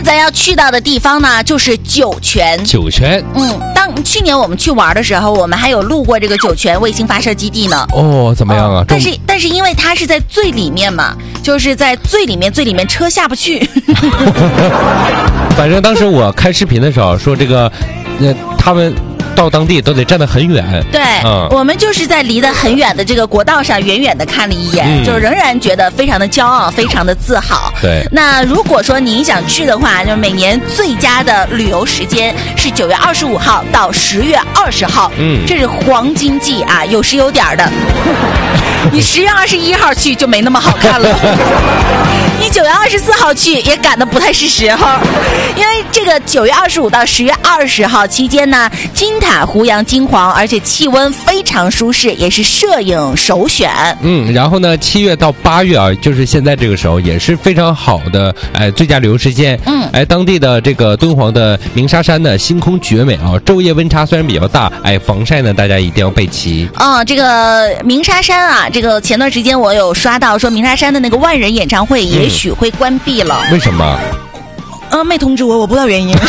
咱要去到的地方呢，就是酒泉。 酒泉， 当去年我们去玩的时候，我们还有路过这个酒泉卫星发射基地呢。 哦，怎么样啊？ 但是因为它是在最里面嘛，就是在最里面车下不去。 反正当时我看视频的时候说这个，他们到当地都得站得很远。 对，我们就是在离得很远的这个国道上远远的看了一眼，就仍然觉得非常的骄傲，非常的自豪。 对， 那如果说您想去的话，就每年最佳的旅游时间是9月25号到10月20号，这是黄金季啊，有时有点的。你10月21号去就没那么好看了，你9月24号去也赶得不太是时候，因为这个9月25到10月20号期间呢，金塔胡杨金黄，而且气温非常舒适，也是摄影首选。 然后呢，7月到8月啊，就是现在这个时候也是非常好的最佳旅游时间。当地的这个敦煌的鸣沙山呢，星空绝美啊，昼夜温差虽然比较大，防晒呢大家一定要备齐。 这个鸣沙山啊，这个前段时间我有刷到说鸣沙山的那个万人演唱会也许会关闭了。 为什么？ 没通知我不知道原因。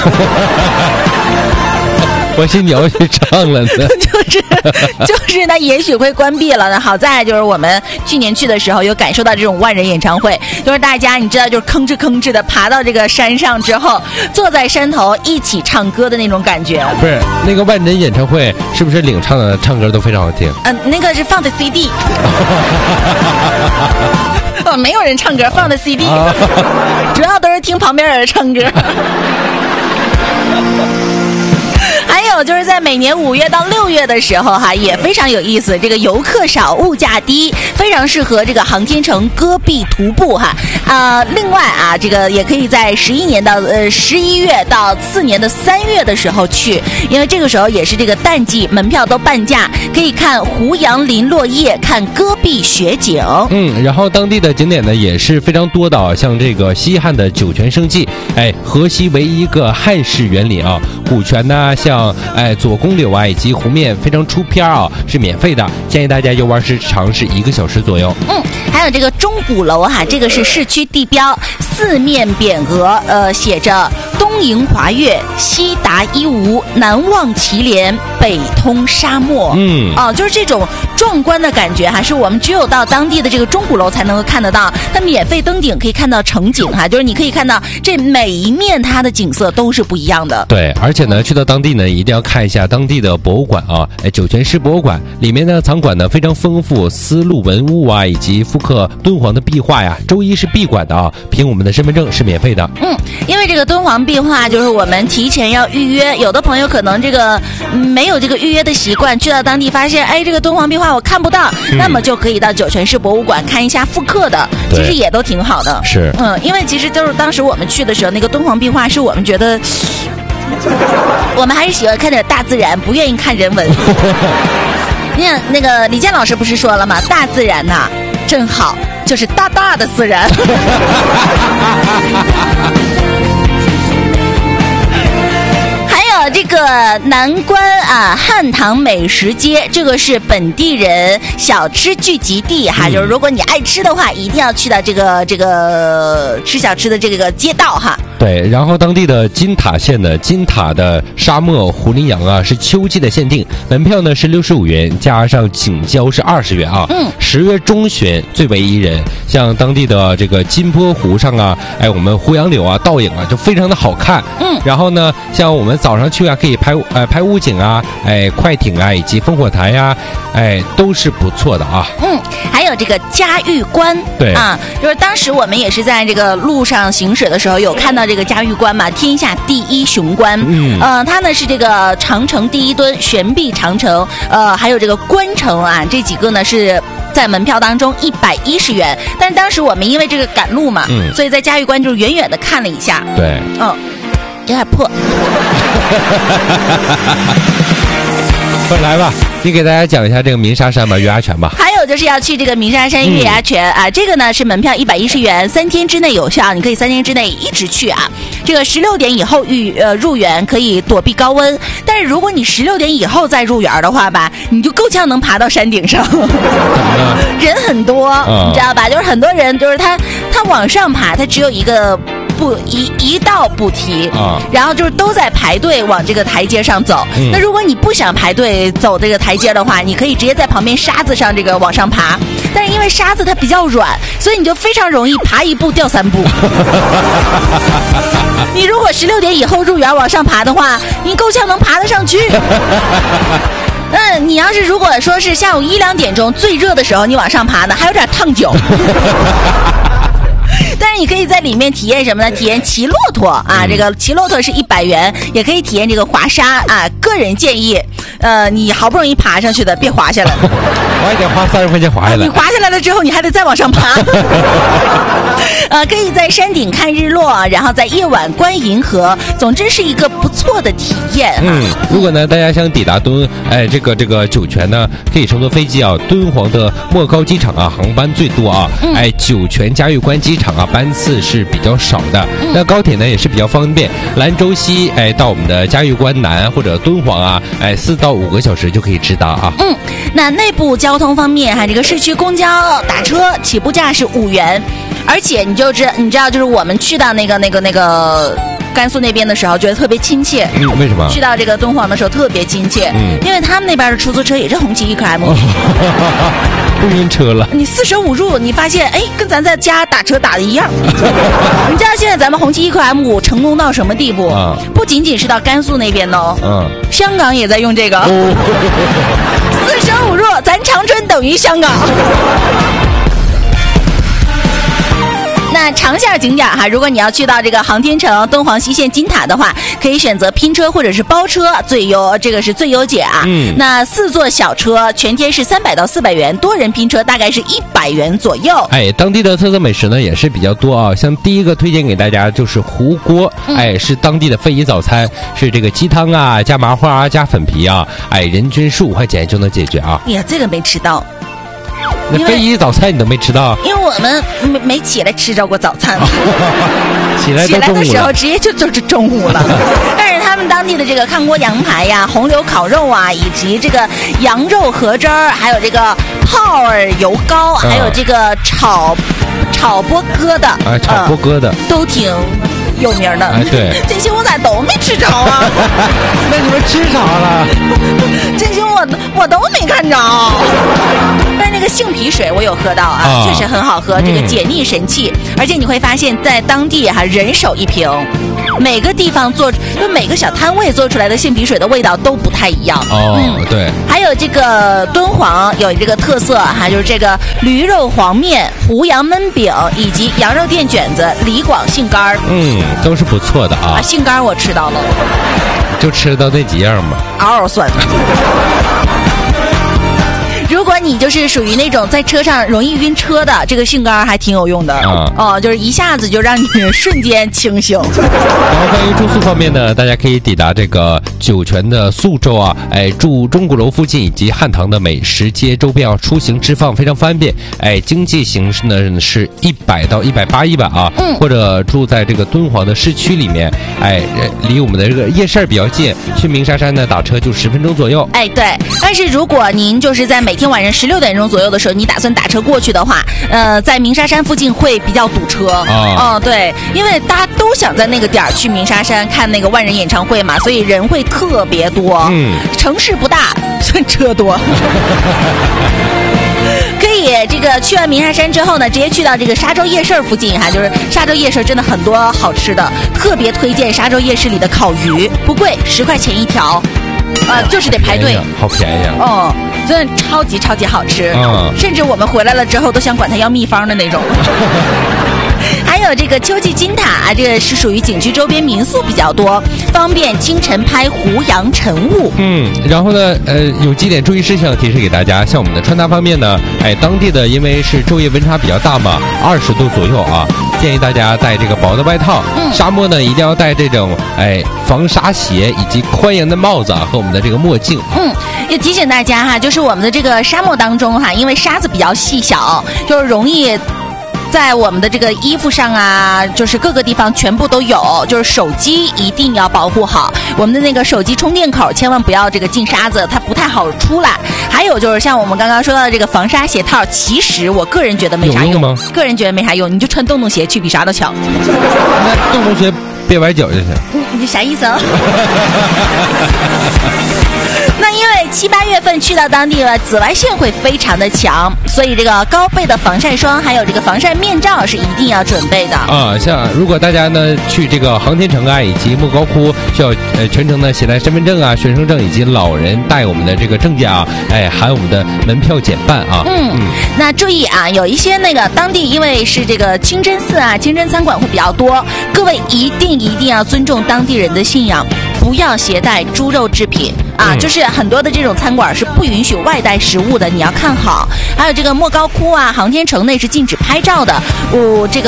我心你要去唱了呢。 就是那也许会关闭了呢。好在就是我们去年去的时候有感受到这种万人演唱会，就是大家你知道就是吭哧的爬到这个山上之后，坐在山头一起唱歌的那种感觉。 不是那个万人演唱会是不是领唱的唱歌都非常好听？ 那个是放的 CD。没有人唱歌，放的 CD，主要都是听旁边人唱歌。还有就是在每年5月到6月的时候也非常有意思，这个游客少物价低，非常适合这个航天城戈壁徒步另外这个也可以在11月到次年的3月的时候去，因为这个时候也是这个淡季，门票都半价，可以看胡杨林落叶，看戈壁雪景。 然后当地的景点呢也是非常多的，像这个西汉的酒泉圣迹，河西唯一一个汉式园林啊，古泉呢，像左公柳以及湖面非常出片是免费的，建议大家游玩时长是1个小时左右。 还有这个钟鼓楼这个是市区地标，四面匾额写着东迎华岳，西达伊吾，南望祁连，北通沙漠。就是这种壮观的感觉是我们只有到当地的这个钟鼓楼才能够看得到。它免费登顶可以看到城景就是你可以看到这每一面它的景色都是不一样的。 对，而且呢去到当地呢一定要看一下当地的博物馆酒泉市博物馆里面的藏馆呢非常丰富，丝路文物以及复刻敦煌的壁画周一是闭馆的凭我们的身份证是免费的。 因为这个敦煌壁画就是我们提前要预约，有的朋友可能这个没有这个预约的习惯，去到当地发现这个敦煌壁画我看不到，那么就可以到酒泉市博物馆看一下复刻的，其实也都挺好的。 是， 因为其实就是当时我们去的时候，那个敦煌壁画是我们觉得我们还是喜欢看点大自然，不愿意看人文。你看那个李健老师不是说了吗？大自然真好，就是大大的自然。这个南关汉唐美食街，这个是本地人小吃聚集地就是如果你爱吃的话，一定要去到这个吃小吃的这个街道对，然后当地的金塔县的金塔的沙漠胡林羊是秋季的限定，门票呢是65元，加上景交是20元10月中旬最为宜人，像当地的这个金坡湖上我们胡杨柳倒影就非常的好看。然后呢，像我们早上去可以拍屋景快艇以及烽火台都是不错的还有这个嘉峪关， 对就是当时我们也是在这个路上行驶的时候有看到这个嘉峪关嘛，天下第一雄关。它呢是这个长城第一墩，悬臂长城，还有这个关城这几个呢是在门票当中110元，但是当时我们因为这个赶路嘛，所以在嘉峪关就是远远的看了一下。 对， 有点破。 来吧，你给大家讲一下这个鸣沙山月牙泉吧。 还有就是要去这个鸣沙山月牙泉这个呢是门票110元，3天之内有效，你可以3天之内一直去这个16点以后入园可以躲避高温，但是如果你16点以后再入园的话你就够呛能爬到山顶上。人很多，你知道吧？就是很多人就是他往上爬，他只有一个一道不提啊，然后就是都在排队往这个台阶上走。那如果你不想排队走这个台阶的话，你可以直接在旁边沙子上这个往上爬。但是因为沙子它比较软，所以你就非常容易爬一步掉3步。你如果16点以后入园往上爬的话，你够呛能爬得上去。你要是如果说是下午1、2点钟最热的时候，你往上爬呢，还有点烫脚。但是你可以在里面体验什么呢？体验骑骆驼啊，这个骑骆驼是100元，也可以体验这个滑沙啊。个人建议，你好不容易爬上去的，别滑下来。 我也得花30块钱滑下来。 你滑下来了之后，你还得再往上爬。可以在山顶看日落，然后在夜晚观银河，总之是一个不错的体验。 如果呢大家想抵达这个酒泉呢，可以乘坐飞机啊，敦煌的莫高机场啊，航班最多啊。酒泉嘉峪关机场啊，班次是比较少的。那高铁呢也是比较方便，兰州西到我们的嘉峪关南或者敦煌啊，4到5个小时就可以直达啊。 那内部交通方面这个市区公交打车起步价是5元，而且你知道就是我们去到那个甘肃那边的时候，觉得特别亲切。 为什么？ 去到这个敦煌的时候特别亲切。因为他们那边的出租车也是红旗1km。 不晕车了。 你45入，你发现跟咱在家打车打的一样。你知道现在咱们红旗1km成功到什么地步？不仅仅是到甘肃那边哦，香港也在用这个。45入，咱长春等于香港。那长线景点如果你要去到这个航天城、敦煌西线金塔的话，可以选择拼车或者是包车，这个是最优解啊。那4座小车全天是300到400元，多人拼车大概是100元左右。 当地的特色美食呢也是比较多啊，像第一个推荐给大家就是糊锅，是当地的非遗早餐，是这个鸡汤啊加麻花啊加粉皮啊，人均15块钱就能解决啊。 哎呀，这个没吃到。 那非遗早餐你都没吃到？ 因为我们没起来吃着过早餐。 起来的时候直接就是中午了。但是他们当地的这个看锅羊排呀、红柳烤肉啊，以及这个羊肉合汁儿，还有这个泡儿油糕，还有这个炒波疙瘩， 炒波疙瘩都挺有名的。 对， 这些我咋都没吃着啊？ 那你们吃啥了？ 这些我都没看着。但是那个杏皮水我有喝到啊，确实很好喝，这个解腻神器。而且你会发现在当地人手1瓶，每个地方就每个小摊位做出来的杏皮水的味道都不太一样。 对。还有这个敦煌有这个特色就是这个驴肉黄面、胡杨焖饼以及羊肉垫卷子、李广杏干都是不错的啊。 杏干我吃到了， 就吃到那几样嘛， 嗷嗷酸。如果你就是属于那种在车上容易晕车的，这个杏干还挺有用的就是一下子就让你瞬间清醒。然后关于住宿方面呢，大家可以抵达这个酒泉的宿州啊，住钟鼓楼附近以及汉唐的美食街周边出行置放非常方便。经济型呢是100到180啊，或者住在这个敦煌的市区里面，离我们的这个夜市比较近，去鸣沙山呢打车就10分钟左右。 对，但是如果您就是在每天晚上16点钟左右的时候，你打算打车过去的话，在鸣沙山附近会比较堵车。对，因为大家都想在那个点儿去鸣沙山看那个万人演唱会嘛，所以人会特别多。城市不大，所以车多。可以这个去完鸣沙山之后呢，直接去到这个沙洲夜市附近就是沙洲夜市真的很多好吃的，特别推荐沙洲夜市里的烤鱼，不贵，10块钱1条。就是得排队， 好便宜啊！真的超级好吃，甚至我们回来了之后都想管它要秘方的那种。还有这个秋季金塔，这个是属于景区周边民宿比较多，方便清晨拍胡杨晨雾。 然后呢，有几点注意事项提示给大家。像我们的穿搭方面呢，当地的因为是昼夜温差比较大嘛，20度左右啊，建议大家带这个薄的外套。沙漠呢一定要带这种防沙鞋以及宽檐的帽子和我们的这个墨镜。 也提醒大家就是我们的这个沙漠当中因为沙子比较细小，就是容易在我们的这个衣服上就是各个地方全部都有，就是手机一定要保护好，我们的那个手机充电口千万不要这个进沙子，它不太好出来。还有就是像我们刚刚说到的这个防沙鞋套，其实我个人觉得没啥用，个人觉得没啥用，你就穿洞洞鞋去比啥都强。 邓同学别崴脚就行。 你啥意思啊？那因为7、8月份去到当地了，紫外线会非常的强，所以这个高倍的防晒霜还有这个防晒面罩是一定要准备的啊。像如果大家呢去这个航天城啊以及莫高窟，需要全程呢携带身份证啊、学生证以及老人带我们的这个证件啊，含我们的门票减半啊。 那注意啊，有一些那个当地因为是这个清真寺啊、清真餐馆会比较多，各位一定要尊重当地人的信仰。不要携带猪肉制品啊，就是很多的这种餐馆是不允许外带食物的，你要看好。还有这个莫高窟啊、航天城内是禁止拍照的。这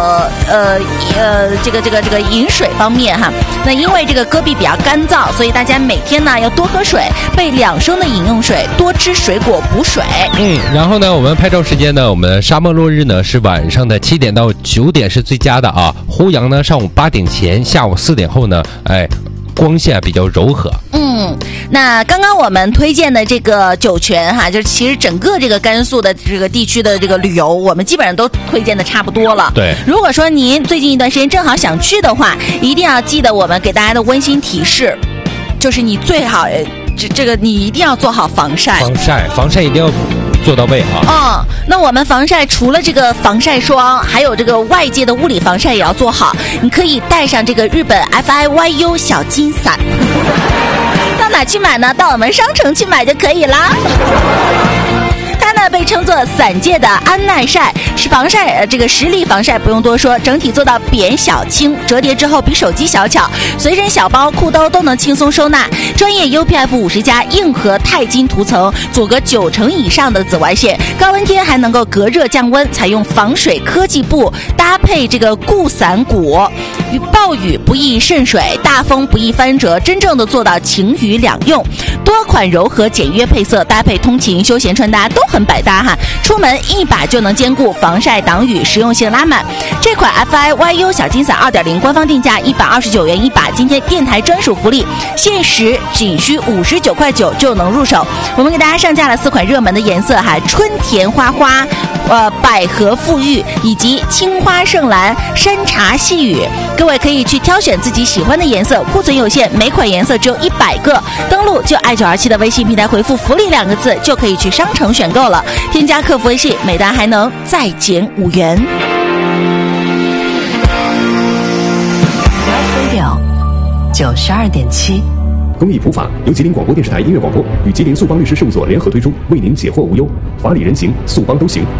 个饮水方面哈，那因为这个戈壁比较干燥，所以大家每天呢要多喝水，备2升的饮用水，多吃水果补水。 然后呢，我们拍照时间呢，我们沙漠落日呢是晚上的7点到9点是最佳的啊。胡杨呢上午8点前，下午4点后呢，光线比较柔和。 那刚刚我们推荐的这个酒泉哈，就是其实整个这个甘肃的这个地区的这个旅游，我们基本上都推荐的差不多了。 对， 如果说您最近一段时间正好想去的话，一定要记得我们给大家的温馨提示，就是你最好这个你一定要做好防晒， 防晒一定要做到位啊！ 那我们防晒除了这个防晒霜，还有这个外界的物理防晒也要做好。你可以带上这个日本 FIYU 小金伞，到哪去买呢？到我们商城去买就可以啦。它呢被称作伞界的安耐晒，是防晒这个10粒防晒不用多说，整体做到扁小轻，折叠之后比手机小巧，随身小包、裤兜都能轻松收纳。专业 UPF 50+硬核钛金涂层，阻隔90%以上的紫外线，高温天还能够隔热降温，采用防水科技布，搭配这个固伞骨，暴雨不易渗水，大风不易翻折，真正的做到晴雨两用。多款柔和简约配色，搭配通勤休闲穿搭都很百搭哈，出门一把就能兼顾防晒挡雨，实用性拉满。这款 FIYU 小金伞 2.0 官方定价129元一把，今天电台专属福利，限时仅需59.9块就能入手。我们给大家上架了4款热门的颜色哈，春田花花、百合馥郁以及青花圣蓝、山茶细雨，各位可以去挑选自己喜欢的颜色，库存有限，每款颜色只有100个。登录就i927的微信平台回复福利2个字，就可以去商城选购了。添加客服微信，每单还能再减5元。 表92.7。 公益普法由吉林广播电视台音乐广播与吉林速邦律师事务所联合推出，为您解惑无忧，法理人情，速邦都行。